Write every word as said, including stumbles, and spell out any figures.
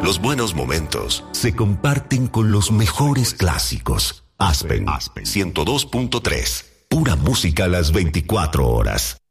Los buenos momentos se comparten con los mejores clásicos. Aspen, ciento dos punto tres. Pura música a las veinticuatro horas.